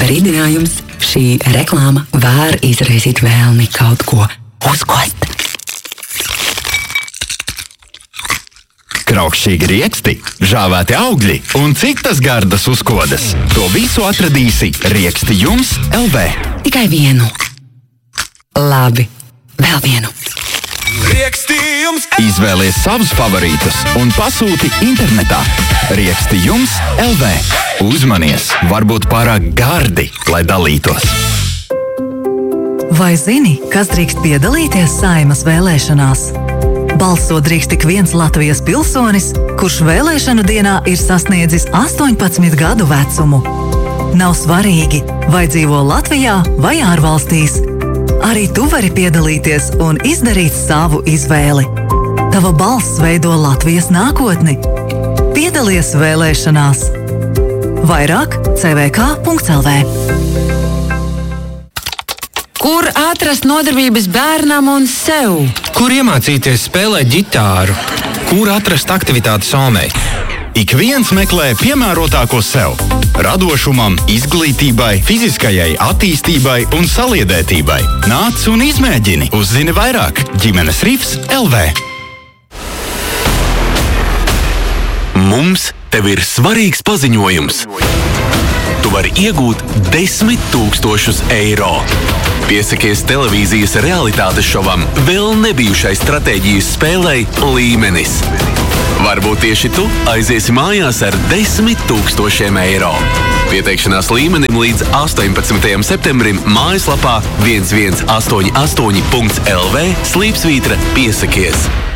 Brīdinājums, šī reklāma var izraisīt vēlmi kaut ko uzkost. Kraukšķīgi rieksti, žāvēti augļi un citas gardas uzkodas. To visu atradīsi Rieksti jums LV. Tikai vienu. Labi, vēl vienu. Riekstījums! Izvēlies savus favorītus un pasūti internetā. Rieksti jums LV. Uzmanies, varbūt pārāk gardi, lai dalītos. Vai zini, kas drīkst piedalīties Saeimas vēlēšanās? Balsot drīkst tik viens Latvijas pilsonis, kurš vēlēšanu dienā ir sasniedzis 18 gadu vecumu. Nav svarīgi, vai dzīvo Latvijā vai ārvalstīs. Arī tu vari piedalīties un izdarīt savu izvēli. Tava balss veido Latvijas nākotni. Piedalies vēlēšanās! Vairāk cvk.lv. Kur atrast nodarbības bērnam un sev? Kur iemācīties spēlēt ģitāru? Kur atrast aktivitāti somei? Ik viens meklē piemērotāko sev. Radošumam, izglītībai, fiziskajai attīstībai un saliedētībai. Nāc un izmēģini! Uzzini vairāk! Ģimenes Rifs LV. Mums tev ir svarīgs paziņojums. Tu vari iegūt 10 000 eiro. Piesakies televīzijas realitātes šovam vēl nebijušai stratēģijas spēlei Līmenis. Varbūt tieši tu aiziesi mājās ar 10 000 eiro. Pieteikšanās Līmenim līdz 18. septembrim mājaslapā 1188.lv/piesakies.